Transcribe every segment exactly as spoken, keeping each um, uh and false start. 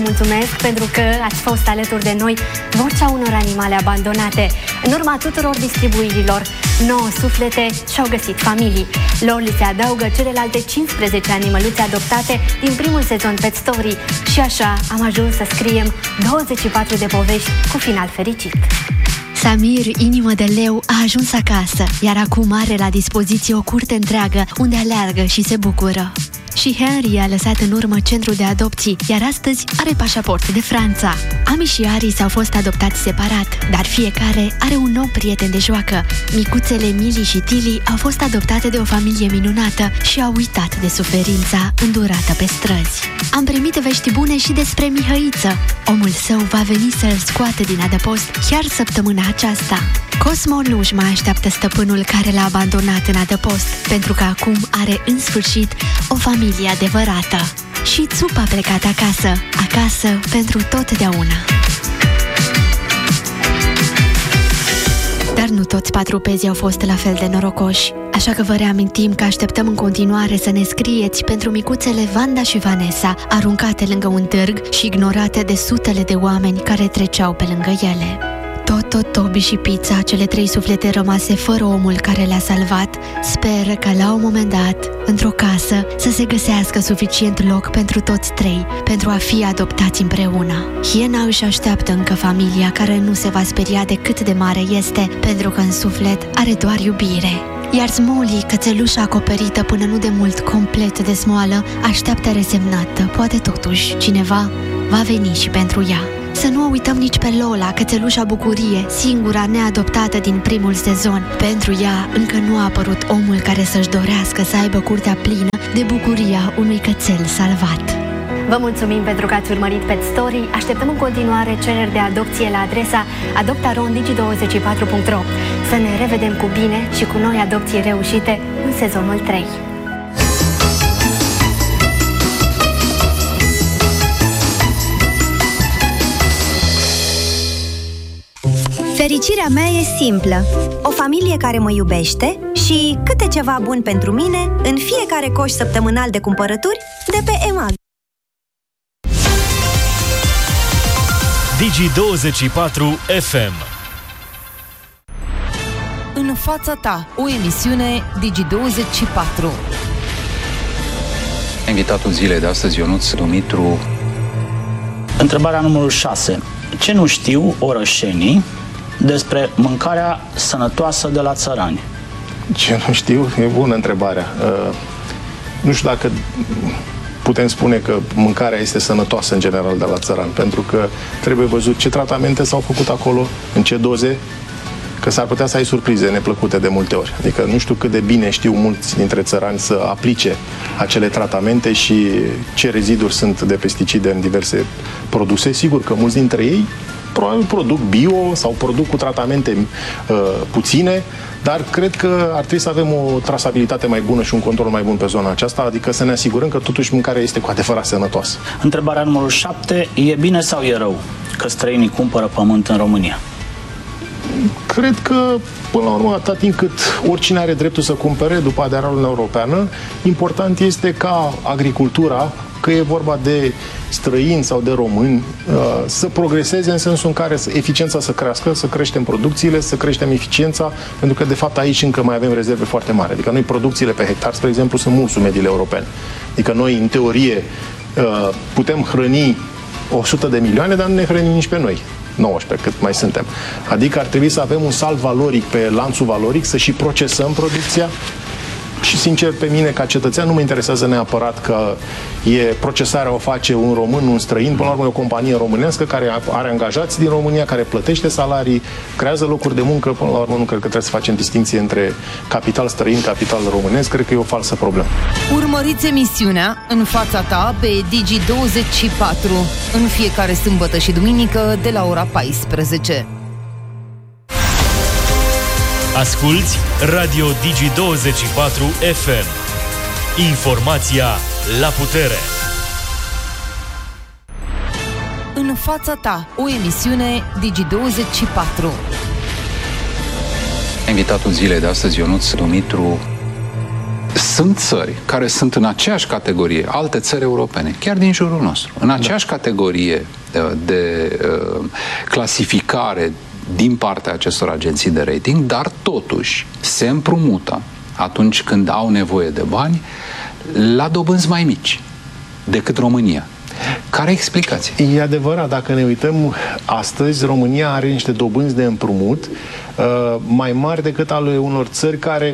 Mulțumesc pentru că ați fost alături de noi, vocea unor animale abandonate. În urma tuturor distribuirilor, nouă suflete și-au găsit familii. Lor li se adaugă celelalte cincisprezece animăluțe adoptate din primul sezon Pet Story. Și așa am ajuns să scriem douăzeci și patru de povești cu final fericit. Samir, inimă de leu, a ajuns acasă, iar acum are la dispoziție o curte întreagă unde aleargă și se bucură. Și Henry a lăsat în urmă centru de adopții, iar astăzi are pașaport de Franța. Ami și Aris au fost adoptați separat, dar fiecare are un nou prieten de joacă. Micuțele Millie și Tilly au fost adoptate de o familie minunată și au uitat de suferința îndurată pe străzi. Am primit vești bune și despre Mihăiță. Omul său va veni să-l scoată din adăpost chiar săptămâna aceasta. Cosmo nu își mai așteaptă stăpânul care l-a abandonat în adăpost, pentru că acum are în sfârșit o familie adevărată. Și Țup a plecat acasă, acasă pentru totdeauna. Dar nu toți patrupezii au fost la fel de norocoși, așa că vă reamintim că așteptăm în continuare să ne scrieți pentru micuțele Vanda și Vanessa, aruncate lângă un târg și ignorate de sutele de oameni care treceau pe lângă ele. Toto, Toby și Pizza, cele trei suflete rămase fără omul care le-a salvat, speră că la un moment dat, într-o casă, să se găsească suficient loc pentru toți trei, pentru a fi adoptați împreună. Hiena își așteaptă încă familia care nu se va speria de cât de mare este, pentru că în suflet are doar iubire. Iar Smolly, cățelușa acoperită până nu de mult complet de smoală, așteaptă resemnată, poate totuși cineva va veni și pentru ea. Să nu o uităm nici pe Lola, cățelușa bucurie, singura neadoptată din primul sezon. Pentru ea încă nu a apărut omul care să-și dorească să aibă curtea plină de bucuria unui cățel salvat. Vă mulțumim pentru că ați urmărit Pet Story. Așteptăm în continuare cereri de adopție la adresa adoptaron digi douăzeci și patru punct ro. Să ne revedem cu bine și cu noi adopții reușite în sezonul trei. Fericirea mea e simplă. O familie care mă iubește și câte ceva bun pentru mine în fiecare coș săptămânal de cumpărături de pe EMAG. Digi douăzeci și patru F M. În fața ta, o emisiune Digi douăzeci și patru. Invitatul zilei de astăzi, Ionuț Dumitru. Întrebarea numărul șase. Ce nu știu orășenii despre mâncarea sănătoasă de la țărani? Ce nu știu? E bună întrebarea. Uh, nu știu dacă putem spune că mâncarea este sănătoasă în general de la țăran, pentru că trebuie văzut ce tratamente s-au făcut acolo, în ce doze, că s-ar putea să ai surprize neplăcute de multe ori. Adică nu știu cât de bine știu mulți dintre țărani să aplice acele tratamente și ce reziduri sunt de pesticide în diverse produse. Sigur că mulți dintre ei probabil produc bio sau produc cu tratamente uh, puține, dar cred că ar trebui să avem o trasabilitate mai bună și un control mai bun pe zona aceasta, adică să ne asigurăm că totuși mâncarea este cu adevărat sănătoasă. Întrebarea numărul șapte. E bine sau e rău că străinii cumpără pământ în România? Cred că, până la urmă, atât timp cât oricine are dreptul să cumpere după aderarea la Uniunea Europeană, important este ca agricultura, că e vorba de străini sau de români, să progreseze în sensul în care eficiența să crească, să creștem producțiile, să creștem eficiența, pentru că, de fapt, aici încă mai avem rezerve foarte mari. Adică noi producțiile pe hectar, spre exemplu, sunt mult sub mediile europene. Adică noi, în teorie, putem hrăni o sută de milioane, dar nu ne hrănim nici pe noi. nouăsprezece, cât mai suntem. Adică ar trebui să avem un salt valoric pe lanțul valoric, să și procesăm producția. Și, sincer, pe mine, ca cetățean, nu mă interesează neapărat că e procesarea o face un român, un străin. Până la urmă, e o companie românească care are angajați din România, care plătește salarii, creează locuri de muncă. Până la urmă, nu cred că trebuie să facem distinție între capital străin, capital românesc. Cred că e o falsă problemă. Urmăriți emisiunea În fața ta pe Digi douăzeci și patru în fiecare sâmbătă și duminică de la ora paisprezece. Asculți Radio Digi douăzeci și patru F M. Informația la putere. În fața ta, o emisiune Digi douăzeci și patru. Invitatul zilei de astăzi, Ionuț Dumitru. sunt țări care sunt în aceeași categorie, alte țări europene, chiar din jurul nostru, în aceeași da. categorie de, de uh, clasificare din partea acestor agenții de rating, dar totuși se împrumută atunci când au nevoie de bani la dobânzi mai mici decât România. Care e explicația? E adevărat, dacă ne uităm astăzi, România are niște dobânzi de împrumut uh, mai mari decât ale unor țări care,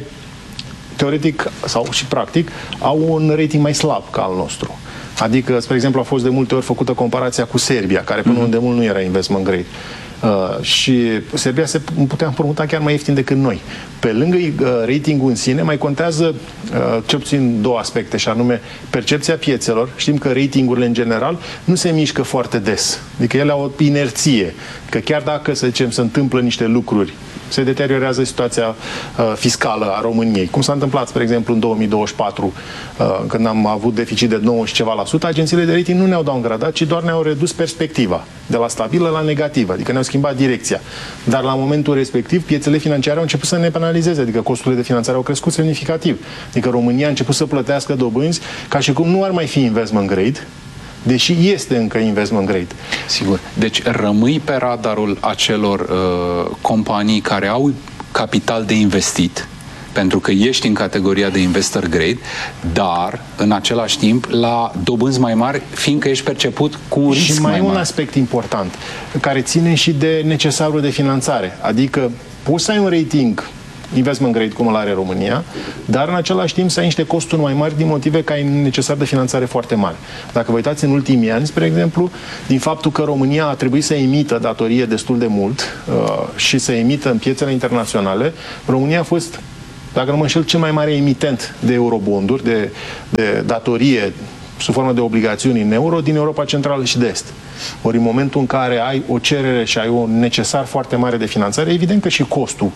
teoretic sau și practic, au un rating mai slab ca al nostru. Adică, spre exemplu, a fost de multe ori făcută comparația cu Serbia, care până mm-hmm. unde mult nu era investment grade. Uh, și Serbia se putea împrumuta chiar mai ieftin decât noi. Pe lângă uh, ratingul în sine, mai contează uh, cel puțin două aspecte, și anume percepția piețelor. Știm că ratingurile în general nu se mișcă foarte des. Adică ele au o inerție. Că chiar dacă, să zicem, se întâmplă niște lucruri, se deteriorează situația uh, fiscală a României. Cum s-a întâmplat, spre exemplu, în două mii douăzeci și patru, uh, când am avut deficit de nouă și ceva la sută, agențiile de rating nu ne-au downgradat, ci doar ne-au redus perspectiva, de la stabilă la negativă, adică ne-au schimbat direcția. Dar la momentul respectiv, piețele financiare au început să ne penalizeze, adică costurile de finanțare au crescut semnificativ. Adică România a început să plătească dobânzi ca și cum nu ar mai fi investment grade, deși este încă investment grade. Sigur. Deci rămâi pe radarul acelor uh, companii care au capital de investit, pentru că ești în categoria de investor grade, dar în același timp la dobânzi mai mari, fiindcă ești perceput cu un risc și mai, mai un mare. Aspect important, care ține și de necesarul de finanțare. Adică poți să ai un rating investment grade, cum îl are România, dar în același timp să ai niște costuri mai mari din motive că ai necesar de finanțare foarte mari. Dacă vă uitați în ultimii ani, spre exemplu, din faptul că România a trebuit să emită datorie destul de mult uh, și să emită în piețele internaționale, România a fost, dacă nu mă înșel, cel mai mare emitent de eurobonduri, de, de datorie sub formă de obligațiuni în euro din Europa Centrală și de Est. Ori în momentul în care ai o cerere și ai un necesar foarte mare de finanțare, evident că și costul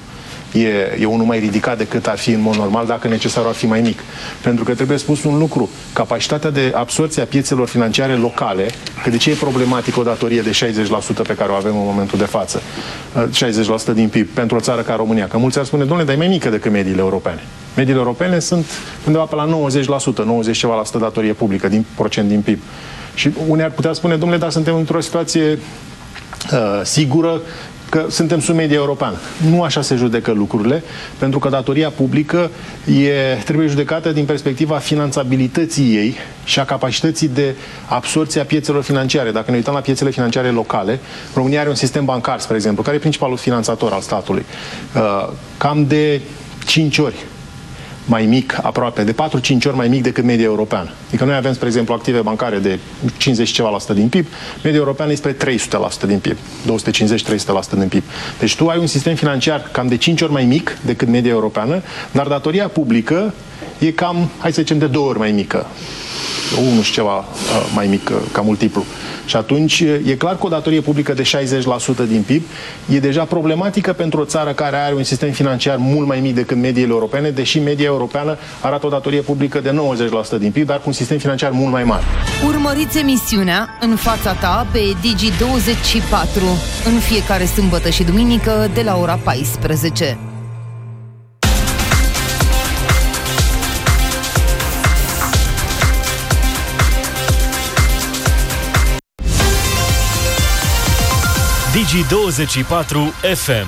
E, e unul mai ridicat decât ar fi în mod normal dacă necesarul ar fi mai mic. Pentru că trebuie spus un lucru, capacitatea de absorbție a piețelor financiare locale, că de ce e problematic o datorie de șaizeci la sută pe care o avem în momentul de față, șaizeci la sută din P I B pentru o țară ca România, că mulți ar spune, domnule, dar e mai mică decât mediile europene. Mediile europene sunt undeva pe la nouăzeci la sută, nouăzeci ceva la sută datorie publică, din procent din P I B. Și unii ar putea spune, domnule, dar suntem într-o situație uh, sigură, că suntem sub media europeană. Nu așa se judecă lucrurile, pentru că datoria publică e, trebuie judecată din perspectiva finanțabilității ei și a capacității de absorbție a piețelor financiare. Dacă ne uităm la piețele financiare locale, România are un sistem bancar, spre exemplu, care e principalul finanțator al statului. Cam de cinci ori mai mic, aproape, de patru-cinci ori mai mic decât media europeană. Adică noi avem, spre exemplu, active bancare de cincizeci ceva la sută din P I B, media europeană este spre trei sute la sută din P I B, două sute cincizeci trei sute la sută din P I B. Deci tu ai un sistem financiar cam de cinci ori mai mic decât media europeană, dar datoria publică e cam, hai să zicem, de două ori mai mică. Unu și ceva uh, mai mic uh, ca multiplu. Și atunci e clar că o datorie publică de șaizeci la sută din P I B e deja problematică pentru o țară care are un sistem financiar mult mai mic decât mediile europene, deși media europeană arată o datorie publică de nouăzeci la sută din P I B, dar cu un sistem financiar mult mai mare. Urmăriți emisiunea În fața ta pe Digi douăzeci și patru în fiecare sâmbătă și duminică de la ora paisprezece. Digi douăzeci și patru F M.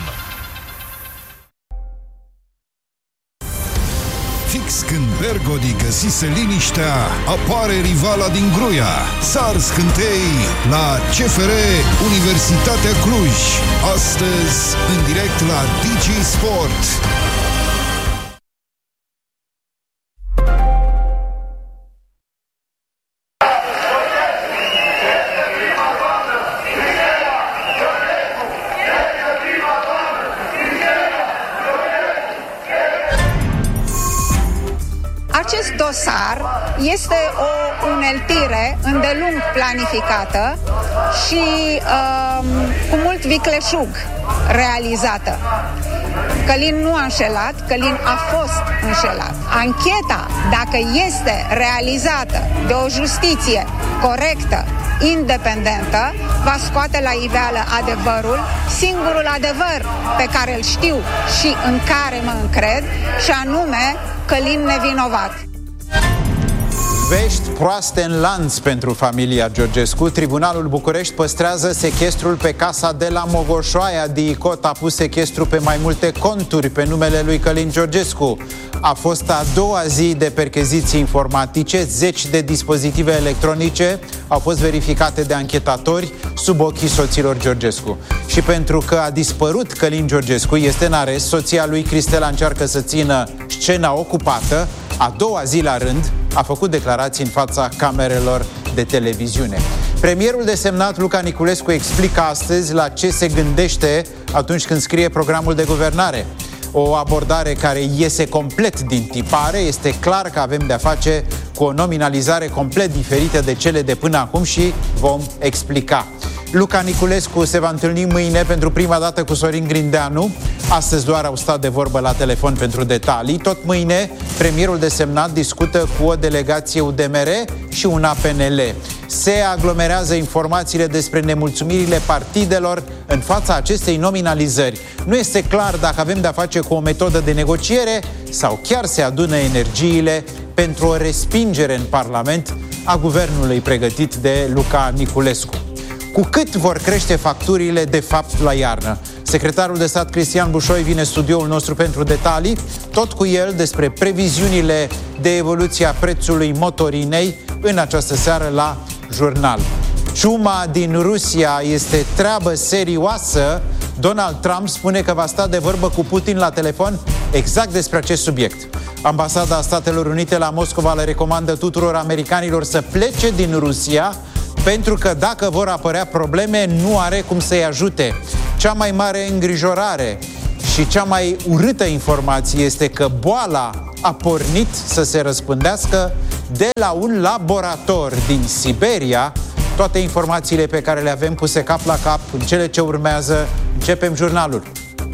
Fix când Bergodi găsise liniștea, apare rivala din Gruia. Sar scântei la C F R Universitatea Cluj. Astăzi, în direct la Digi Sport. Acest dosar este o uneltire îndelung planificată și um, cu mult vicleșug realizată. Călin nu a înșelat, Călin a fost înșelat. Ancheta, dacă este realizată de o justiție corectă, independentă, va scoate la iveală adevărul, singurul adevăr pe care îl știu și în care mă încred, și anume Călin nevinovat. Vești proaste în lanț pentru familia Georgescu. Tribunalul București păstrează sechestrul pe casa de la Mogoșoaia. DICOT a pus sechestru pe mai multe conturi pe numele lui Călin Georgescu. A fost a doua zi de percheziții informatice. Zeci de dispozitive electronice au fost verificate de anchetatori sub ochii soților Georgescu. Și pentru că a dispărut Călin Georgescu, este în arest, soția lui Cristela încearcă să țină scena ocupată. A doua zi la rând a făcut declarații în fața camerelor de televiziune. Premierul desemnat Luca Niculescu explică astăzi la ce se gândește atunci când scrie programul de guvernare. O abordare care iese complet din tipare. Este clar că avem de-a face cu o nominalizare complet diferită de cele de până acum și vom explica. Luca Niculescu se va întâlni mâine pentru prima dată cu Sorin Grindeanu. Astăzi doar au stat de vorbă la telefon pentru detalii. Tot mâine, premierul desemnat discută cu o delegație U D M R și una P N L. Se aglomerează informațiile despre nemulțumirile partidelor în fața acestei nominalizări. Nu este clar dacă avem de-a face cu o metodă de negociere sau chiar se adună energiile pentru o respingere în Parlament a guvernului pregătit de Luca Niculescu. Cu cât vor crește facturile de fapt la iarnă? Secretarul de stat Cristian Bușoi vine în studioul nostru pentru detalii, tot cu el despre previziunile de evoluție a prețului motorinei în această seară la Jurnal. Ciuma din Rusia este treabă serioasă. Donald Trump spune că va sta de vorbă cu Putin la telefon exact despre acest subiect. Ambasada Statelor Unite la Moscova le recomandă tuturor americanilor să plece din Rusia, pentru că dacă vor apărea probleme, nu are cum să-i ajute. Cea mai mare îngrijorare și cea mai urâtă informație este că boala a pornit să se răspândească de la un laborator din Siberia. Toate informațiile pe care le avem puse cap la cap în cele ce urmează. Începem jurnalul.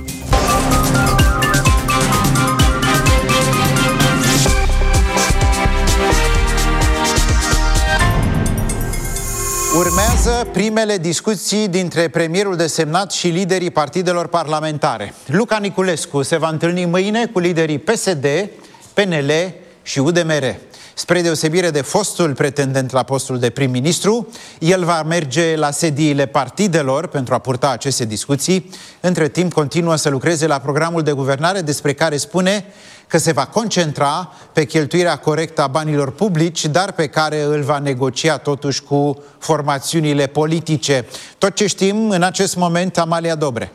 Urmează primele discuții dintre premierul desemnat și liderii partidelor parlamentare. Luca Niculescu se va întâlni mâine cu liderii P S D, P N L și U D M R. Spre deosebire de fostul pretendent la postul de prim-ministru, el va merge la sediile partidelor pentru a purta aceste discuții. Între timp, continuă să lucreze la programul de guvernare despre care spune că se va concentra pe cheltuirea corectă a banilor publici, dar pe care îl va negocia totuși cu formațiunile politice. Tot ce știm în acest moment, Amalia Dobre.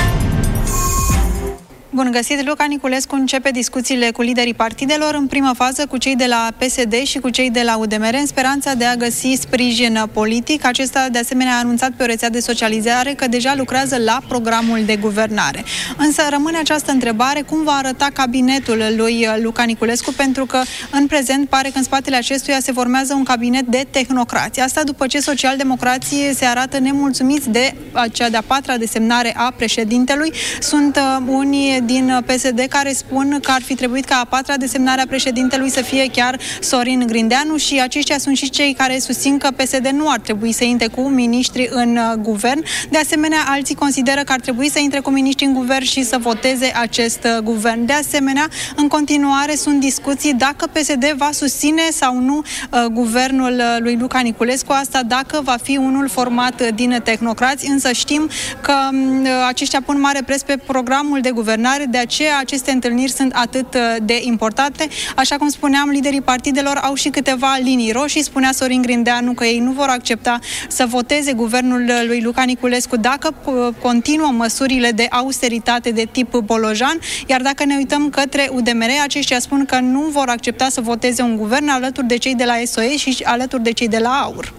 Bun găsit! Luca Niculescu începe discuțiile cu liderii partidelor, în prima fază cu cei de la P S D și cu cei de la U D M R, în speranța de a găsi sprijin politic. Acesta, de asemenea, a anunțat pe o rețea de socializare că deja lucrează la programul de guvernare. Însă rămâne această întrebare, cum va arăta cabinetul lui Luca Niculescu, pentru că în prezent pare că în spatele acestuia se formează un cabinet de tehnocrați. Asta după ce socialdemocrații se arată nemulțumiți de cea de-a patra desemnare a președintelui. Sunt uh, unii din P S D care spun că ar fi trebuit ca a patra desemnare a președintelui să fie chiar Sorin Grindeanu și aceștia sunt și cei care susțin că P S D nu ar trebui să intre cu miniștri în uh, guvern. De asemenea, alții consideră că ar trebui să intre cu miniștri în guvern și să voteze acest uh, guvern. De asemenea, în continuare sunt discuții dacă P S D va susține sau nu uh, guvernul uh, lui Luca Niculescu, asta dacă va fi unul format uh, din tehnocrați, însă știm că uh, aceștia pun mare preț pe programul de guvernare. De aceea aceste întâlniri sunt atât de importante. Așa cum spuneam, liderii partidelor au și câteva linii roșii. Spunea Sorin Grindeanu că ei nu vor accepta să voteze guvernul lui Luca Niculescu dacă continuă măsurile de austeritate de tip bolojan, iar dacă ne uităm către U D M R, aceștia spun că nu vor accepta să voteze un guvern alături de cei de la S O E și alături de cei de la AUR.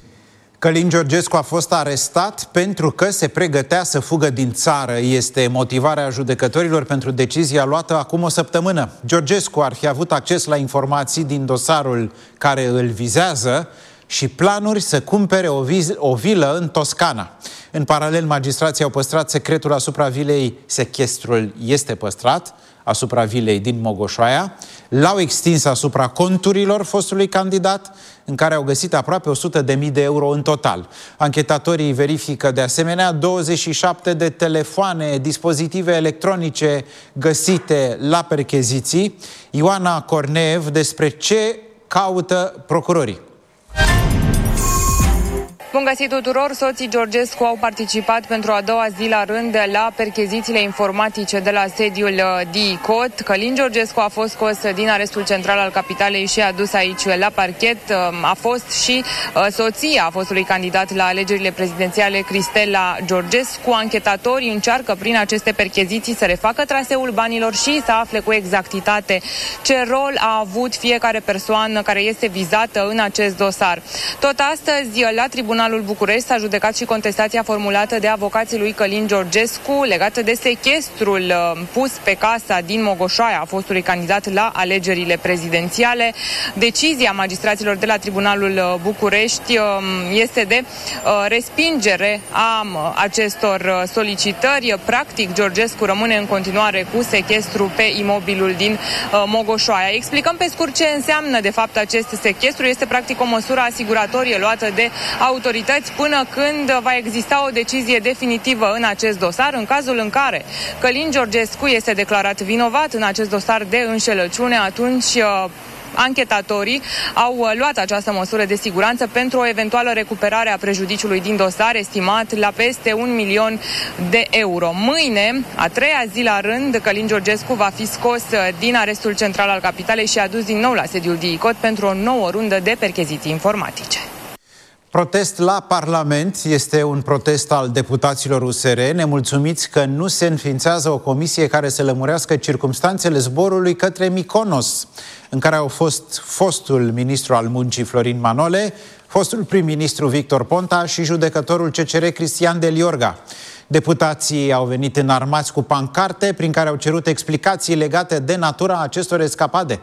Călin Georgescu a fost arestat pentru că se pregătea să fugă din țară. Este motivarea judecătorilor pentru decizia luată acum o săptămână. Georgescu ar fi avut acces la informații din dosarul care îl vizează și planuri să cumpere o, viz- o vilă în Toscana. În paralel, magistrații au păstrat secretul asupra vilei, sechestrul este păstrat, asupra vilei din Mogoșoaia, l-au extins asupra conturilor fostului candidat, în care au găsit aproape o sută de mii de euro în total. Anchetatorii verifică de asemenea douăzeci și șapte de telefoane, dispozitive electronice găsite la percheziții. Ioana Corneev despre ce caută procurorii. Bun găsit tuturor! Soții Georgescu au participat pentru a doua zi la rând la perchezițiile informatice de la sediul D I C O T. Călin Georgescu a fost scos din arestul central al capitalei și adus aici la parchet. A fost și soția fostului candidat la alegerile prezidențiale, Cristela Georgescu. Anchetatorii încearcă prin aceste percheziții să refacă traseul banilor și să afle cu exactitate ce rol a avut fiecare persoană care este vizată în acest dosar. Tot astăzi, la Tribunalul București s-a judecat și contestația formulată de avocații lui Călin Georgescu legată de sechestrul uh, pus pe casa din Mogoșoaia a fostului candidat la alegerile prezidențiale. Decizia magistraților de la Tribunalul București uh, este de uh, respingere a uh, acestor uh, solicitări. Practic, Georgescu rămâne în continuare cu sechestru pe imobilul din uh, Mogoșoaia. Explicăm pe scurt ce înseamnă de fapt acest sechestru. Este practic o măsură asiguratorie luată de autorități până când va exista o decizie definitivă în acest dosar. În cazul în care Călin Georgescu este declarat vinovat în acest dosar de înșelăciune, atunci anchetatorii au luat această măsură de siguranță pentru o eventuală recuperare a prejudiciului din dosar, estimat la peste un milion de euro. Mâine, a treia zi la rând, Călin Georgescu va fi scos din arestul central al capitalei și adus din nou la sediul D I C O T pentru o nouă rundă de percheziții informatice. Protest la Parlament este un protest al deputaților U S R, nemulțumiți că nu se înființează o comisie care să lămurească circumstanțele zborului către Mykonos, în care au fost fostul ministru al muncii Florin Manole, fostul prim-ministru Victor Ponta și judecătorul C C R Cristian Del Iorga. Deputații au venit înarmați cu pancarte prin care au cerut explicații legate de natura acestor escapade.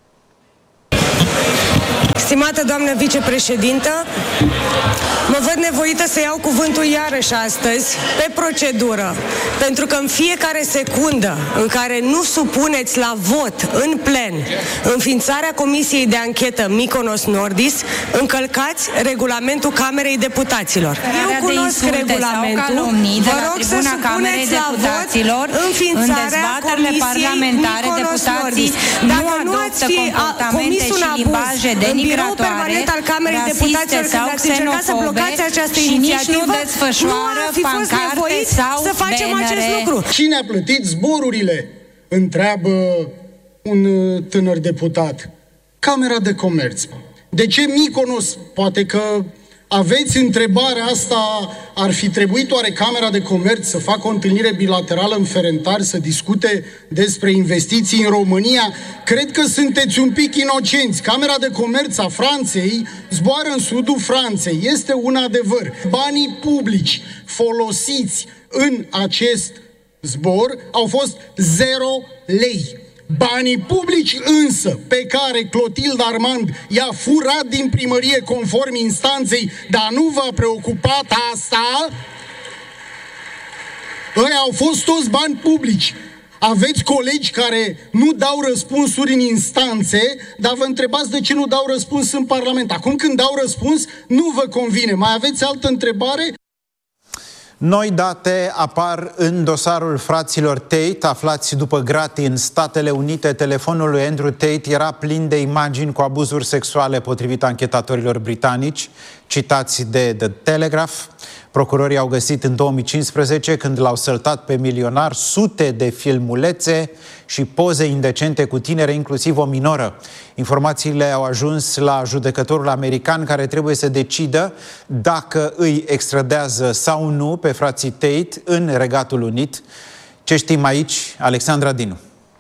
Stimată doamnă vicepreședintă, mă văd nevoită să iau cuvântul iarăși astăzi pe procedură, pentru că în fiecare secundă în care nu supuneți la vot în plen înființarea Comisiei de Anchetă Mykonos Nordis, încălcați regulamentul Camerei Deputaților. Eu cunosc regulamentul, vă rog să supuneți la vot înființarea Comisiei Mykonos Nordis. Dacă nu ați fi comis un abuz în birou permanent al Camerei Deputaților când ați încercat să blocați această inițiativă, nu ar fi fost nevoit să facem acest lucru. Cine a plătit zborurile? Întreabă un tânăr deputat. Camera de Comerț. De ce Mykonos? Poate că aveți întrebarea asta, ar fi trebuit oare Camera de Comerț să facă o întâlnire bilaterală în Ferentari, să discute despre investiții în România? Cred că sunteți un pic inocenți. Camera de Comerț a Franței zboară în sudul Franței. Este un adevăr. Banii publici folosiți în acest zbor au fost zero lei. Banii publici însă, pe care Clotilde Armand i-a furat din primărie conform instanței, dar nu v-a preocupat asta, ăia au fost toți bani publici. Aveți colegi care nu dau răspunsuri în instanțe, dar vă întrebați de ce nu dau răspuns în Parlament. Acum când dau răspuns, nu vă convine. Mai aveți altă întrebare? Noi date apar în dosarul fraților Tate, aflați după gratii în Statele Unite. Telefonul lui Andrew Tate era plin de imagini cu abuzuri sexuale, potrivit anchetatorilor britanici, citați de The Telegraph. Procurorii au găsit în două mii cincisprezece, când l-au săltat pe milionar, sute de filmulețe și poze indecente cu tinere, inclusiv o minoră. Informațiile au ajuns la judecătorul american, care trebuie să decidă dacă îi extradează sau nu pe frații Tate în Regatul Unit. Ce știm aici? Alexandra Dinu.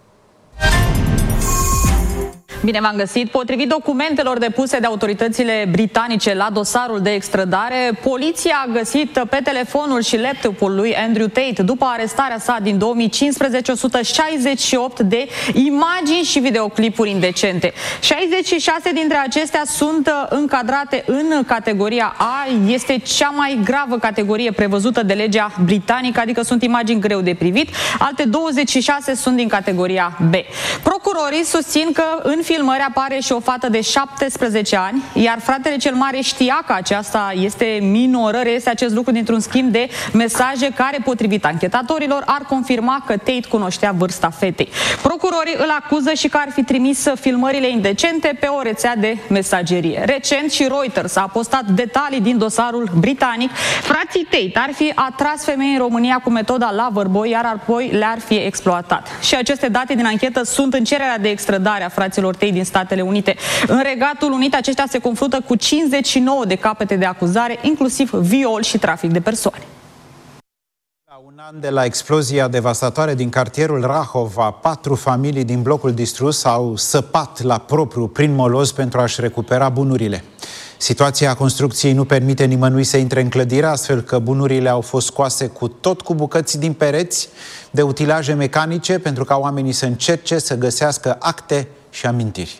Bine v-am găsit. Potrivit documentelor depuse de autoritățile britanice la dosarul de extradare, poliția a găsit pe telefonul și laptopul lui Andrew Tate, după arestarea sa din două mii cincisprezece, o sută șaizeci și opt de imagini și videoclipuri indecente. șaizeci și șase dintre acestea sunt încadrate în categoria A, este cea mai gravă categorie prevăzută de legea britanică, adică sunt imagini greu de privit. Alte douăzeci și șase sunt din categoria B. Procurorii susțin că în filmări apare și o fată de șaptesprezece ani, iar fratele cel mare știa că aceasta este minoră. Este acest lucru dintr-un schimb de mesaje care, potrivit anchetatorilor, ar confirma că Tate cunoștea vârsta fetei. Procurorii îl acuză și că ar fi trimis filmările indecente pe o rețea de mesagerie. Recent și Reuters a postat detalii din dosarul britanic. Frații Tate ar fi atras femei în România cu metoda Loverboy, iar apoi le-ar fi exploatat. Și aceste date din anchetă sunt în cererea de extradare a fraților Tate din Statele Unite. În Regatul Unit, aceștia se confruntă cu cincizeci și nouă de capete de acuzare, inclusiv viol și trafic de persoane. La un an de la explozia devastatoare din cartierul Rahova, patru familii din blocul distrus au săpat la propriu prin moloz pentru a-și recupera bunurile. Situația construcției nu permite nimănui să intre în clădire, astfel că bunurile au fost scoase cu tot cu bucăți din pereți de utilaje mecanice pentru ca oamenii să încerce să găsească acte și amintiri.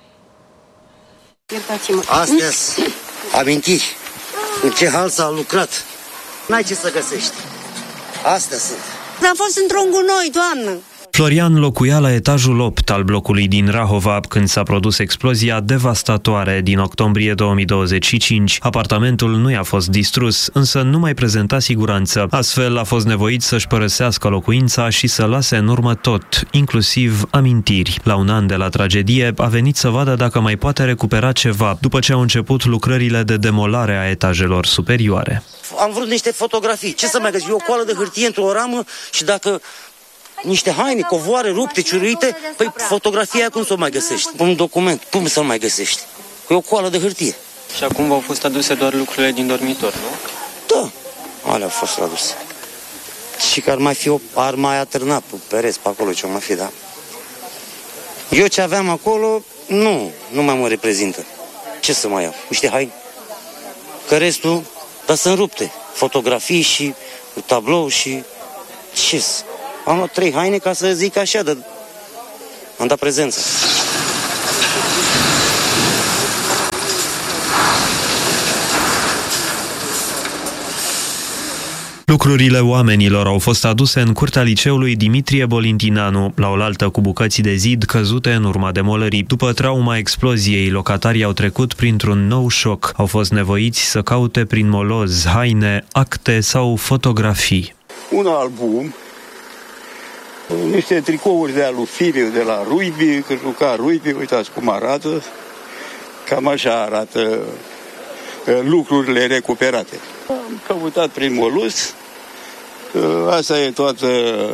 Astea sunt amintiri. În ce hal s-a lucrat. N-ai ce să găsești. Astea sunt. Am fost într-un gunoi, doamnă. Florian locuia la etajul opt al blocului din Rahova când s-a produs explozia devastatoare din octombrie două mii douăzeci și cinci. Apartamentul nu i-a fost distrus, însă nu mai prezenta siguranță. Astfel a fost nevoit să-și părăsească locuința și să lase în urmă tot, inclusiv amintiri. La un an de la tragedie a venit să vadă dacă mai poate recupera ceva, după ce au început lucrările de demolare a etajelor superioare. Am vrut niște fotografii. Ce să mai găsi? O coală de hârtie într-o ramă și dacă niște haine, covoare rupte, ciuruite, păi fotografia cum să o mai găsești? Un document, cum să o mai găsești? E o coală de hârtie. Și acum v-au fost aduse doar lucrurile din dormitor, nu? Da, alea au fost aduse. Și că ar mai fi o, ar mai atârna pe pereți pe acolo, ce-o mai fi, da? Eu ce aveam acolo, nu, nu mai mă reprezintă. Ce să mai iau? Niște haine? Că restul, dar sunt rupte. Fotografii și tablou și... ce Am luat trei haine ca să zic așa, de... am dat prezență. Lucrurile oamenilor au fost aduse în curtea liceului Dimitrie Bolintinanu, la oaltă cu bucăți de zid căzute în urma demolării. După trauma exploziei, locatarii au trecut printr-un nou șoc. Au fost nevoiți să caute prin moloz haine, acte sau fotografii. Un album, niște tricouri de alu Filiu de la Ruibi, că juca Ruibi, uitați cum arată, cam așa arată lucrurile recuperate. Am căutat prin moluz, asta e toată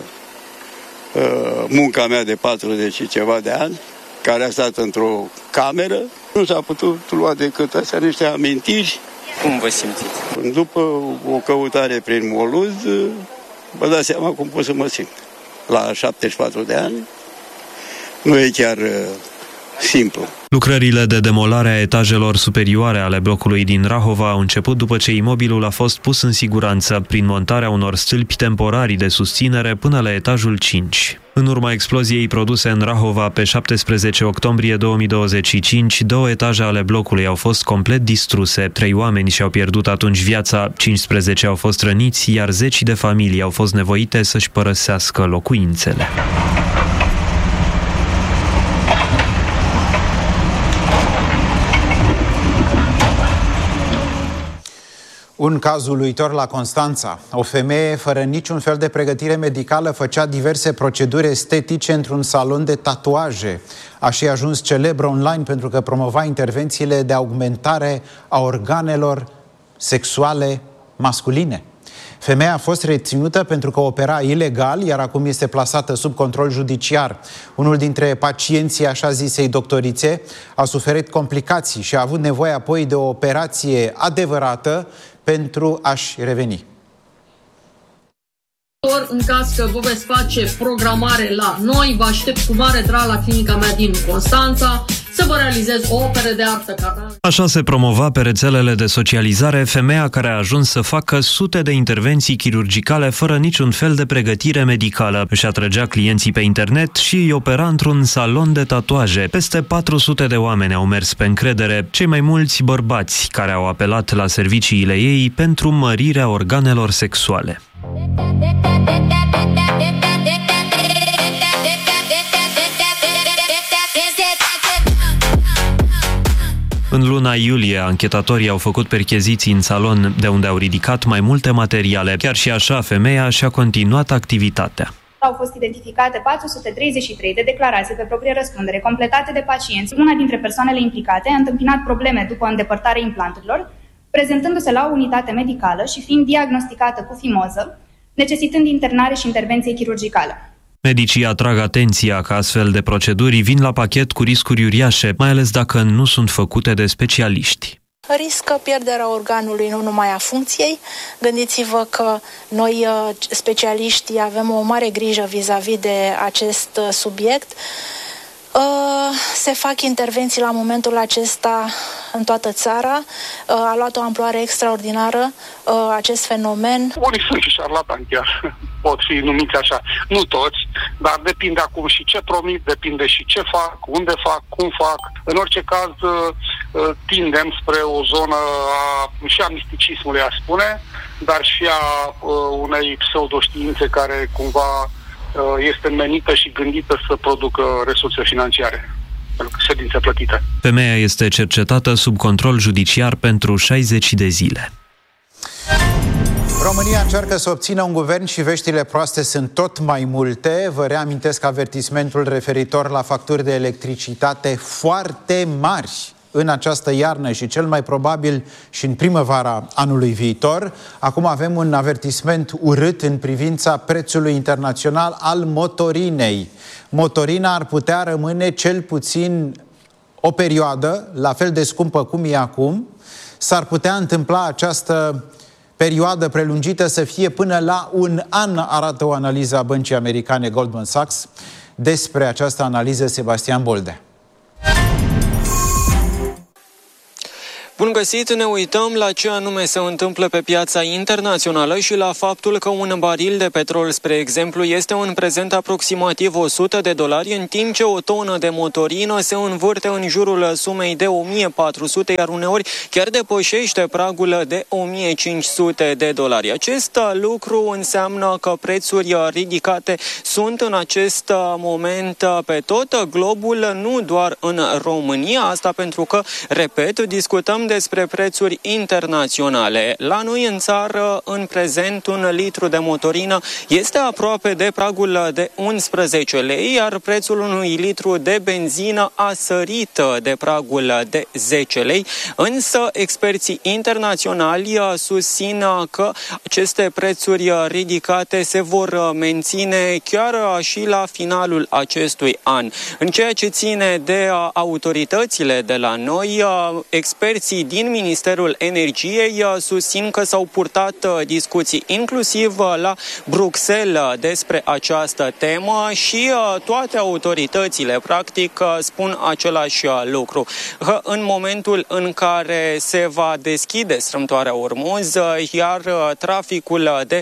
munca mea de patruzeci și ceva de ani, care a stat într-o cameră. Nu s-a putut lua decât astea niște amintiri. Cum vă simțiți? După o căutare prin moluz, vă dați seama cum pot să mă simt. La șaptezeci și patru de ani, nu e chiar uh, simplu. Lucrările de demolare a etajelor superioare ale blocului din Rahova au început după ce imobilul a fost pus în siguranță prin montarea unor stâlpi temporari de susținere până la etajul cinci. În urma exploziei produse în Rahova pe șaptesprezece octombrie două mii douăzeci și cinci, două etaje ale blocului au fost complet distruse. Trei oameni și-au pierdut atunci viața, cincisprezece au fost răniți, iar zeci de familii au fost nevoite să-și părăsească locuințele. Un caz uluitor la Constanța. O femeie fără niciun fel de pregătire medicală făcea diverse proceduri estetice într-un salon de tatuaje. A și ajuns celebră online pentru că promova intervențiile de augmentare a organelor sexuale masculine. Femeia a fost reținută pentru că opera ilegal, iar acum este plasată sub control judiciar. Unul dintre pacienții așa zisei doctorițe a suferit complicații și a avut nevoie apoi de o operație adevărată pentru a-și reveni. În caz că vă veți face programare la noi, vă aștept cu mare drag la clinica mea din Constanța să vă realizez o operă de artă. Așa se promova pe rețelele de socializare femeia care a ajuns să facă sute de intervenții chirurgicale fără niciun fel de pregătire medicală. Își atrăgea clienții pe internet și îi opera într-un salon de tatuaje. Peste patru sute de oameni au mers pe încredere, cei mai mulți bărbați care au apelat la serviciile ei pentru mărirea organelor sexuale. În luna iulie, anchetatorii au făcut percheziții în salon, de unde au ridicat mai multe materiale. Chiar și așa, femeia și-a continuat activitatea. Au fost identificate patru sute treizeci și trei de declarații pe proprie răspundere, completate de pacienți. Una dintre persoanele implicate a întâmpinat probleme după îndepărtarea implanturilor, prezentându-se la o unitate medicală și fiind diagnosticată cu fimoză, necesitând internare și intervenție chirurgicală. Medicii atrag atenția că astfel de proceduri vin la pachet cu riscuri uriașe, mai ales dacă nu sunt făcute de specialiști. Riscă pierderea organului, nu numai a funcției. Gândiți-vă că noi, specialiștii, avem o mare grijă vis-a-vis de acest subiect. Se fac intervenții la momentul acesta în toată țara. A luat o amploare extraordinară acest fenomen. Unii sunt și șarlatani chiar, pot fi numiți așa. Nu toți, dar depinde acum și ce promit, depinde și ce fac, unde fac, cum fac. În orice caz tindem spre o zonă a, și a misticismului, a spune, dar și a unei pseudoștiințe care cumva este menită și gândită să producă resurse financiare, ședințe plătite. Femeia este cercetată sub control judiciar pentru șaizeci de zile. România încearcă să obțină un guvern și veștile proaste sunt tot mai multe. Vă reamintesc avertismentul referitor la facturi de electricitate foarte mari în această iarnă și cel mai probabil și în primăvara anului viitor. Acum avem un avertisment urât în privința prețului internațional al motorinei. Motorina ar putea rămâne cel puțin o perioadă la fel de scumpă cum e acum. S-ar putea întâmpla această perioadă prelungită să fie până la un an, arată o analiză a băncii americane Goldman Sachs. Despre această analiză, Sebastian Boldea. Bun găsit, ne uităm la ce anume se întâmplă pe piața internațională și la faptul că un baril de petrol, spre exemplu, este în prezent aproximativ o sută de dolari, în timp ce o tonă de motorină se învârte în jurul sumei de o mie patru sute, iar uneori chiar depășește pragul de o mie cinci sute de dolari. Acest lucru înseamnă că prețuri ridicate sunt în acest moment pe tot globul, nu doar în România, asta pentru că, repet, discutăm despre prețuri internaționale. La noi în țară, în prezent, un litru de motorină este aproape de pragul de unsprezece lei, iar prețul unui litru de benzină a sărit de pragul de zece lei, însă experții internaționali susțin că aceste prețuri ridicate se vor menține chiar și la finalul acestui an. În ceea ce ține de autoritățile de la noi, experții din Ministerul Energiei susțin că s-au purtat discuții inclusiv la Bruxelles despre această temă și toate autoritățile practic spun același lucru, că în momentul în care se va deschide strâmtoarea Ormuz, iar traficul de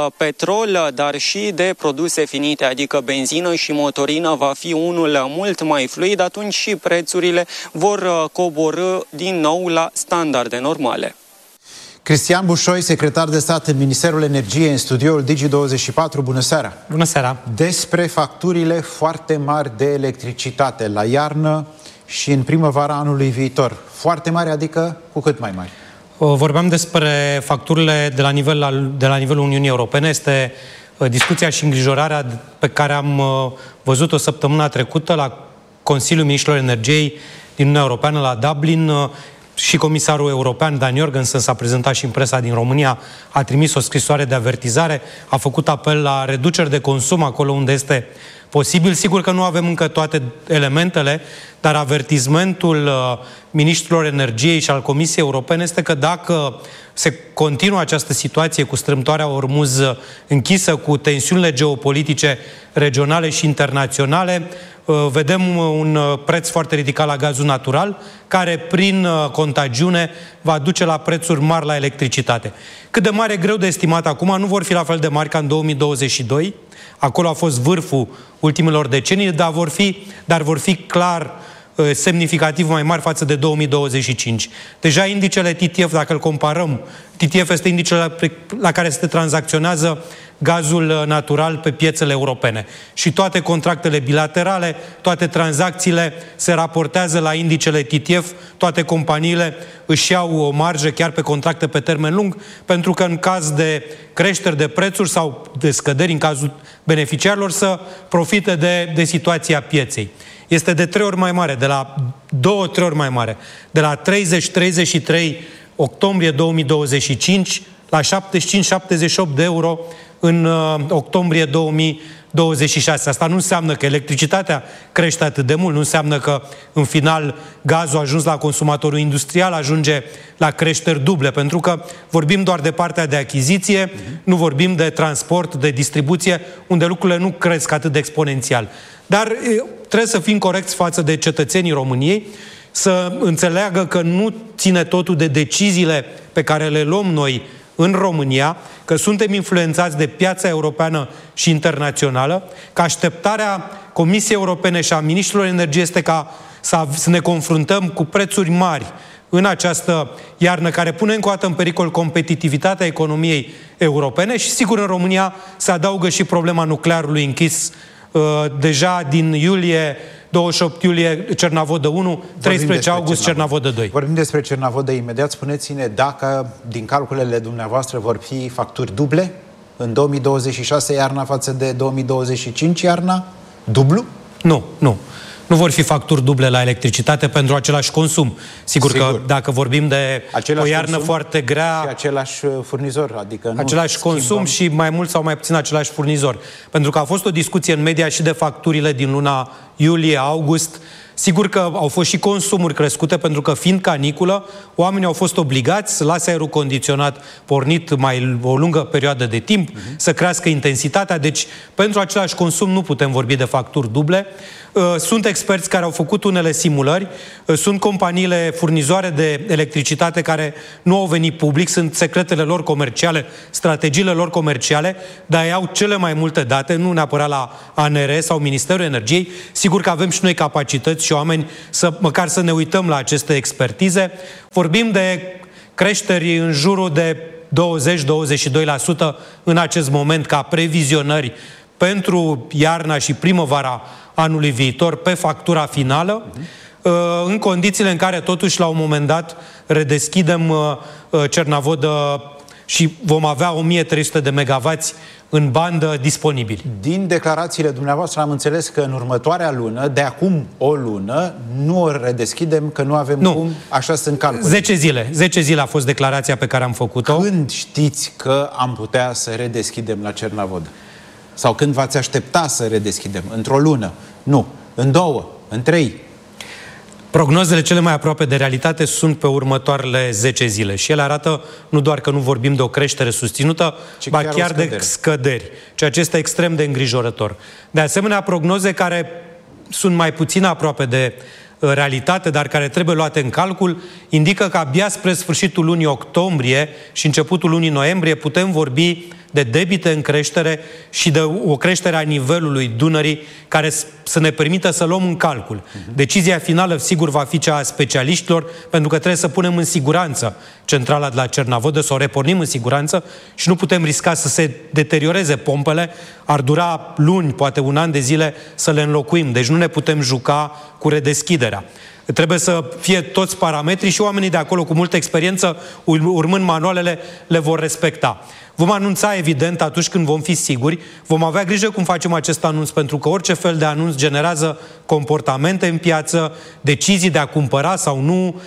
petrol, dar și de produse finite, adică benzină și motorină, va fi unul mult mai fluid, atunci și prețurile vor coborî din nou la standarde normale. Cristian Bușoi, secretar de stat în Ministerul Energiei, în studioul Digi douăzeci și patru. Bună seara! Bună seara! Despre facturile foarte mari de electricitate la iarnă și în primăvara anului viitor. Foarte mari, adică cu cât mai mari? Vorbeam despre facturile de la, nivel, de la nivelul Uniunii Europene. Este discuția și îngrijorarea pe care am văzut-o săptămâna trecută la Consiliul Ministrilor Energiei din Uniunea Europeană la Dublin. Și comisarul european Dan Jorgensen s-a prezentat și în presa din România, a trimis o scrisoare de avertizare, a făcut apel la reduceri de consum acolo unde este posibil. Sigur că nu avem încă toate elementele, dar avertizmentul uh, ministrilor energiei și al Comisiei Europene este că dacă se continuă această situație cu strâmtoarea Ormuz închisă, cu tensiunile geopolitice regionale și internaționale, uh, vedem un preț foarte ridicat la gazul natural, care prin uh, contagiune va duce la prețuri mari la electricitate. Cât de mare, greu de estimat acum, nu vor fi la fel de mari ca în două mii douăzeci și doi. Acolo a fost vârful ultimilor decenii, dar vor fi, dar vor fi clar semnificativ mai mari față de două mii douăzeci și cinci. Deja indicele T T F, dacă îl comparăm, T T F este indicele la, la care se tranzacționează gazul natural pe piețele europene. Și toate contractele bilaterale, toate tranzacțiile se raportează la indicele T T F, toate companiile își iau o marjă chiar pe contracte pe termen lung, pentru că în caz de creșteri de prețuri sau de scăderi în cazul beneficiarilor să profite de, de situația pieței. Este de trei ori mai mare, de la două, trei ori mai mare, de la treizeci treizeci și trei octombrie două mii douăzeci și cinci la șaptezeci și cinci șaptezeci și opt de euro în uh, octombrie două mii douăzeci și șase. Asta nu înseamnă că electricitatea crește atât de mult, nu înseamnă că în final gazul a ajuns la consumatorul industrial, ajunge la creșteri duble, pentru că vorbim doar de partea de achiziție, uh-huh. nu vorbim de transport, de distribuție, unde lucrurile nu cresc atât de exponențial. Dar trebuie să fim corecți față de cetățenii României, să înțeleagă că nu ține totul de deciziile pe care le luăm noi în România, că suntem influențați de piața europeană și internațională, că așteptarea Comisiei Europene și a Ministrilor Energiei este ca să, să ne confruntăm cu prețuri mari în această iarnă, care pune încă o dată în pericol competitivitatea economiei europene și, sigur, în România se adaugă și problema nuclearului închis uh, deja din iulie, douăzeci și opt iulie Cernavodă unu, treisprezece august Cernavodă doi. Vorbim despre Cernavodă imediat. Spuneți-ne dacă, din calculele dumneavoastră, vor fi facturi duble în două mii douăzeci și șase iarna față de două mii douăzeci și cinci iarna? Dublu? Nu, nu. Nu vor fi facturi duble la electricitate pentru același consum. Sigur, Sigur. că dacă vorbim de același o iarnă foarte grea... Și același furnizor, adică nu același schimbăm... consum și mai mult sau mai puțin același furnizor. Pentru că a fost o discuție în media și de facturile din luna iulie-august. Sigur că au fost și consumuri crescute, pentru că, fiind caniculă, oamenii au fost obligați să lase aerul condiționat pornit mai o lungă perioadă de timp, uh-huh. să crească intensitatea. Deci, pentru același consum nu putem vorbi de facturi duble. Sunt experți care au făcut unele simulări, sunt companiile furnizoare de electricitate care nu au venit public, sunt secretele lor comerciale, strategiile lor comerciale, dar ei au cele mai multe date, nu neapărat la A N R sau Ministerul Energiei. Sigur că avem și noi capacități și oameni să măcar să ne uităm la aceste expertize. Vorbim de creșteri în jurul de douăzeci douăzeci și doi la sută în acest moment ca previzionări pentru iarna și primăvara anului viitor pe factura finală, uh-huh. în condițiile în care totuși la un moment dat redeschidem Cernavodă și vom avea o mie trei sute de megavați în bandă disponibili. Din declarațiile dumneavoastră am înțeles că în următoarea lună, de acum o lună, nu o redeschidem, că nu avem nu. cum, așa sunt calcule. zece zile. zece zile a fost declarația pe care am făcut-o. Când știți că am putea să redeschidem la Cernavodă? Sau când v-ați aștepta să redeschidem? Într-o lună? Nu. În două? În trei? Prognozele cele mai aproape de realitate sunt pe următoarele zece zile și ele arată nu doar că nu vorbim de o creștere susținută, ci ba chiar, chiar de scăderi, ceea ce este extrem de îngrijorător. De asemenea, prognoze care sunt mai puțin aproape de realitate, dar care trebuie luate în calcul, indică că abia spre sfârșitul lunii octombrie și începutul lunii noiembrie putem vorbi de debite în creștere și de o creștere a nivelului Dunării care să ne permită să luăm în calcul. Decizia finală, sigur, va fi cea a specialiștilor, pentru că trebuie să punem în siguranță centrala de la Cernavodă, să o repornim în siguranță și nu putem risca să se deterioreze pompele. Ar dura luni, poate un an de zile, să le înlocuim. Deci nu ne putem juca cu redeschiderea. Trebuie să fie toți parametrii și oamenii de acolo cu multă experiență, urmând manualele, le vor respecta. Vom anunța, evident, atunci când vom fi siguri. Vom avea grijă cum facem acest anunț, pentru că orice fel de anunț generează comportamente în piață, decizii de a cumpăra sau nu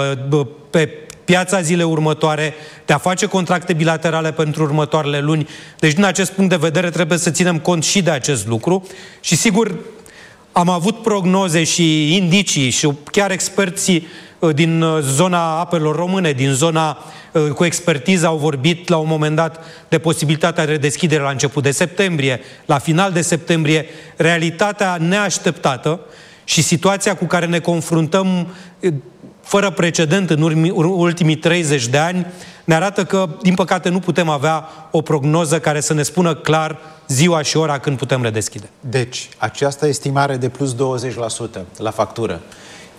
pe piața zile următoare, de a face contracte bilaterale pentru următoarele luni. Deci, din acest punct de vedere, trebuie să ținem cont și de acest lucru. Și, sigur, am avut prognoze și indicii și chiar experții din zona apelor române, din zona cu expertiză, au vorbit la un moment dat de posibilitatea de redeschidere la început de septembrie, la final de septembrie. Realitatea neașteptată și situația cu care ne confruntăm fără precedent în ultimii treizeci de ani ne arată că, din păcate, nu putem avea o prognoză care să ne spună clar ziua și ora când putem redeschide. Deci, această estimare de plus douăzeci la sută la factură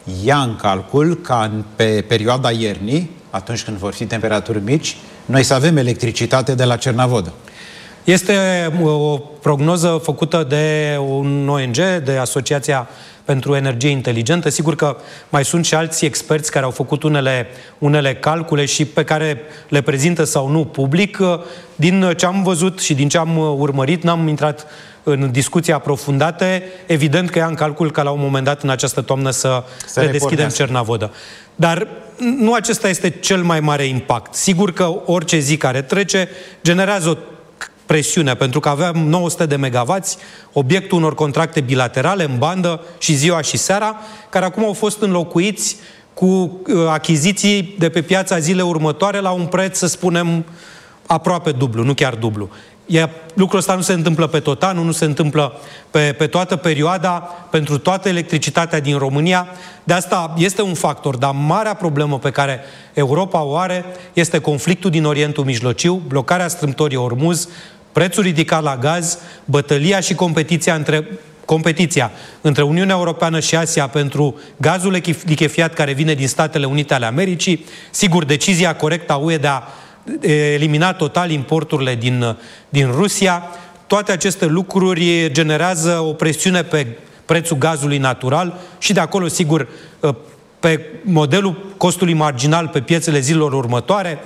ia în calcul ca în, pe perioada iernii, atunci când vor fi temperaturi mici, noi să avem electricitate de la Cernavodă. Este o prognoză făcută de un O N G, de Asociația pentru Energie Inteligentă. Sigur că mai sunt și alți experți care au făcut unele, unele calcule și pe care le prezintă sau nu public. Din ce am văzut și din ce am urmărit, n-am intrat în discuții aprofundate, evident că ia în calcul că la un moment dat în această toamnă să, să redeschidem Cernavodă. Dar nu acesta este cel mai mare impact. Sigur că orice zi care trece generează o presiune, pentru că aveam nouă sute de megawatts, obiectul unor contracte bilaterale în bandă și ziua și seara, care acum au fost înlocuiți cu achiziții de pe piața zilei următoare la un preț, să spunem, aproape dublu, nu chiar dublu. E, lucrul ăsta nu se întâmplă pe tot anul, nu se întâmplă pe, pe toată perioada, pentru toată electricitatea din România. De asta este un factor, dar marea problemă pe care Europa o are este conflictul din Orientul Mijlociu, blocarea strâmtorii Ormuz, prețul ridicat la gaz, bătălia și competiția între, competiția între Uniunea Europeană și Asia pentru gazul lichefiat care vine din Statele Unite ale Americii, sigur, decizia corectă a U E de a elimina total importurile din, din Rusia. Toate aceste lucruri generează o presiune pe prețul gazului natural și de acolo, sigur, pe modelul costului marginal pe piețele zilelor următoare,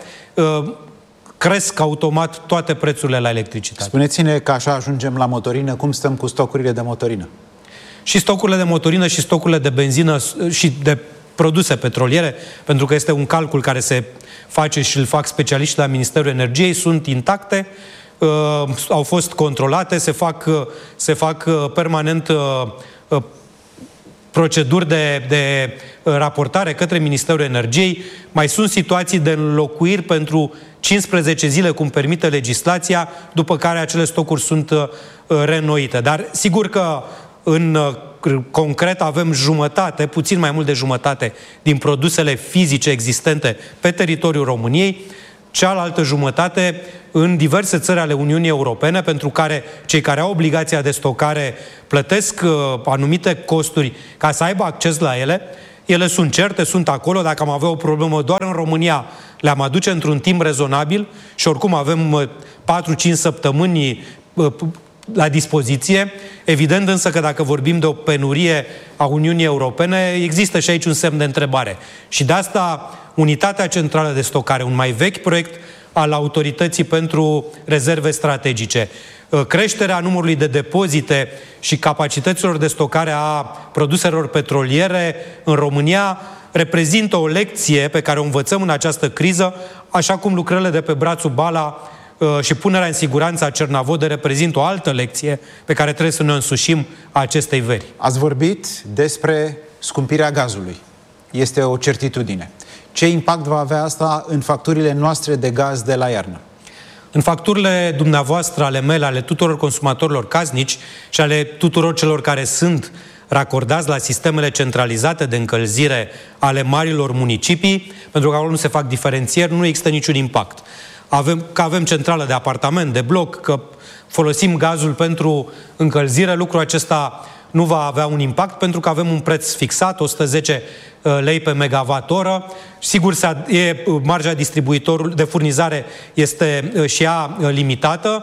cresc automat toate prețurile la electricitate. Spuneți-ne că așa ajungem la motorină, cum stăm cu stocurile de motorină? Și stocurile de motorină și stocurile de benzină și de produse petroliere, pentru că este un calcul care se face și îl fac specialiști la Ministerul Energiei, sunt intacte, uh, au fost controlate, se fac, uh, se fac uh, permanent uh, uh, proceduri de, de uh, raportare către Ministerul Energiei. Mai sunt situații de înlocuiri pentru cincisprezece zile, cum permite legislația, după care acele stocuri sunt uh, reînnoite. Dar sigur că în uh, concret avem jumătate, puțin mai mult de jumătate din produsele fizice existente pe teritoriul României, cealaltă jumătate în diverse țări ale Uniunii Europene, pentru care cei care au obligația de stocare plătesc uh, anumite costuri ca să aibă acces la ele. Ele sunt certe, sunt acolo. Dacă am avea o problemă doar în România, le-am aduce într-un timp rezonabil și oricum avem uh, patru cinci săptămâni uh, la dispoziție. Evident însă că dacă vorbim de o penurie a Uniunii Europene, există și aici un semn de întrebare. Și de asta Unitatea Centrală de Stocare, un mai vechi proiect al Autorității pentru Rezerve Strategice, creșterea numărului de depozite și capacităților de stocare a produselor petroliere în România reprezintă o lecție pe care o învățăm în această criză, așa cum lucrările de pe brațul Bala și punerea în siguranță a Cernavodă reprezintă o altă lecție pe care trebuie să ne însușim acestei veri. Ați vorbit despre scumpirea gazului. Este o certitudine. Ce impact va avea asta în facturile noastre de gaz de la iarnă? În facturile dumneavoastră, ale mele, ale tuturor consumatorilor casnici și ale tuturor celor care sunt racordați la sistemele centralizate de încălzire ale marilor municipii, pentru că acolo nu se fac diferențieri, nu există niciun impact. Avem, că avem centrală de apartament, de bloc, că folosim gazul pentru încălzire, lucrul acesta nu va avea un impact pentru că avem un preț fixat, o sută zece lei pe megawatt oră. Sigur, e, marja distribuitorului de furnizare este și ea limitată.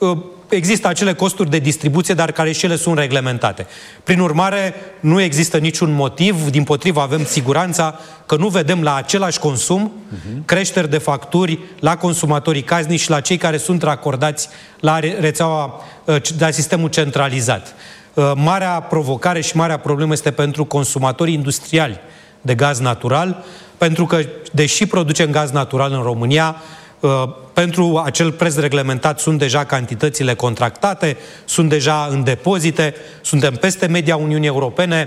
Există acele costuri de distribuție, dar care și ele sunt reglementate. Prin urmare, nu există niciun motiv, dimpotrivă avem siguranța că nu vedem la același consum uh-huh. creșteri de facturi la consumatorii casnici și la cei care sunt racordați la rețeaua, la sistemul centralizat. Marea provocare și marea problemă este pentru consumatorii industriali de gaz natural, pentru că, deși producem gaz natural în România, pentru acel preț reglementat sunt deja cantitățile contractate, sunt deja în depozite, suntem peste media Uniunii Europene,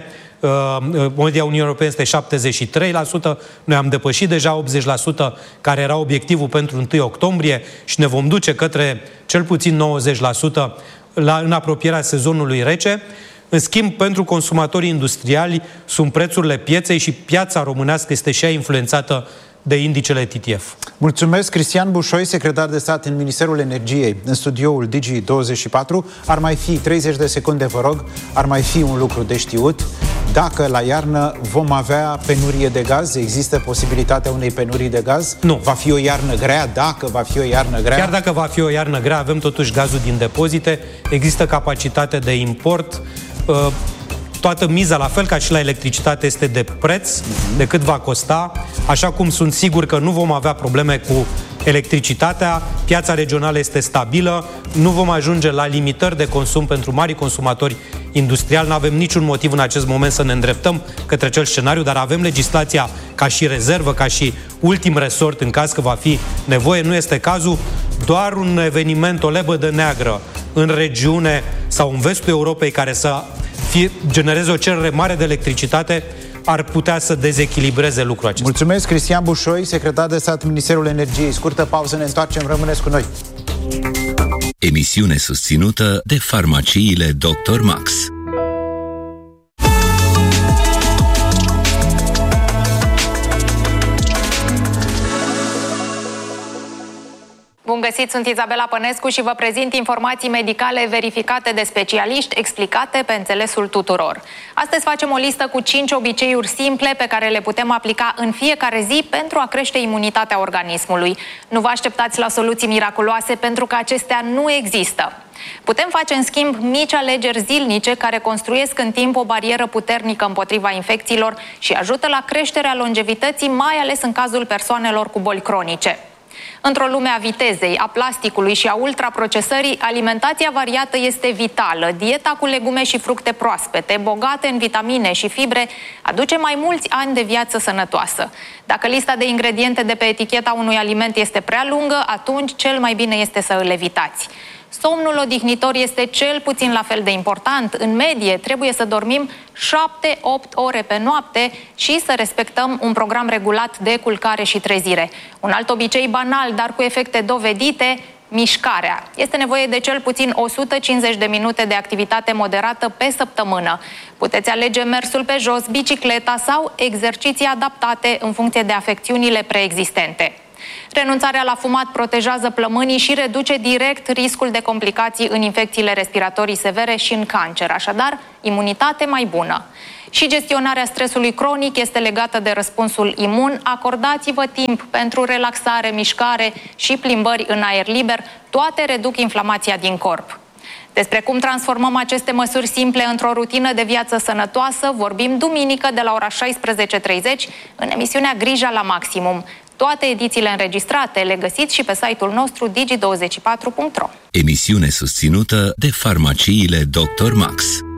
media Uniunii Europene este șaptezeci și trei la sută, noi am depășit deja optzeci la sută, care era obiectivul pentru întâi octombrie și ne vom duce către cel puțin nouăzeci la sută la, în apropierea sezonului rece. În schimb, pentru consumatorii industriali sunt prețurile pieței și piața românească este și ea influențată de indicele T T F. Mulțumesc. Cristian Bușoi, secretar de stat în Ministerul Energiei, în studioul Digi douăzeci și patru. Ar mai fi treizeci de secunde, vă rog, ar mai fi un lucru de știut. Dacă la iarnă vom avea penurie de gaz, există posibilitatea unei penurii de gaz? Nu. Va fi o iarnă grea? Dacă va fi o iarnă grea? Chiar dacă va fi o iarnă grea, avem totuși gazul din depozite, există capacitate de import. Toată miza, la fel ca și la electricitate, este de preț, de cât va costa, așa cum sunt sigur că nu vom avea probleme cu electricitatea, piața regională este stabilă, nu vom ajunge la limitări de consum pentru mari consumatori industriali, nu avem niciun motiv în acest moment să ne îndreptăm către acel scenariu, dar avem legislația ca și rezervă, ca și ultim resort în caz că va fi nevoie, nu este cazul, doar un eveniment, o lebădă neagră în regiune sau în vestul Europei care să fie, genereze o cerere mare de electricitate, ar putea să dezechilibreze lucrul acesta. Mulțumesc, Cristian Bușoi, secretar de stat în Ministerul Energiei. Scurtă pauză, ne întoarcem, rămâneți cu noi. Emisiune susținută de farmaciile doctor Max. Bun găsit, sunt Izabela Pănescu și vă prezint informații medicale verificate de specialiști, explicate pe înțelesul tuturor. Astăzi facem o listă cu cinci obiceiuri simple pe care le putem aplica în fiecare zi pentru a crește imunitatea organismului. Nu vă așteptați la soluții miraculoase pentru că acestea nu există. Putem face, în schimb, mici alegeri zilnice care construiesc în timp o barieră puternică împotriva infecțiilor și ajută la creșterea longevității, mai ales în cazul persoanelor cu boli cronice. Într-o lume a vitezei, a plasticului și a ultraprocesării, alimentația variată este vitală. Dieta cu legume și fructe proaspete, bogate în vitamine și fibre, aduce mai mulți ani de viață sănătoasă. Dacă lista de ingrediente de pe eticheta unui aliment este prea lungă, atunci cel mai bine este să îl evitați. Somnul odihnitor este cel puțin la fel de important. În medie, trebuie să dormim șapte opt ore pe noapte și să respectăm un program regulat de culcare și trezire. Un alt obicei banal, dar cu efecte dovedite, mișcarea. Este nevoie de cel puțin o sută cincizeci de minute de activitate moderată pe săptămână. Puteți alege mersul pe jos, bicicleta sau exerciții adaptate în funcție de afecțiunile preexistente. Renunțarea la fumat protejează plămânii și reduce direct riscul de complicații în infecțiile respiratorii severe și în cancer, așadar, imunitate mai bună. Și gestionarea stresului cronic este legată de răspunsul imun. Acordați-vă timp pentru relaxare, mișcare și plimbări în aer liber. Toate reduc inflamația din corp. Despre cum transformăm aceste măsuri simple într-o rutină de viață sănătoasă vorbim duminică de la ora șaisprezece treizeci în emisiunea Grija la Maximum. Toate edițiile înregistrate le găsiți și pe site-ul nostru digi douăzeci și patru punct ro. Emisiune susținută de farmaciile doctor Max.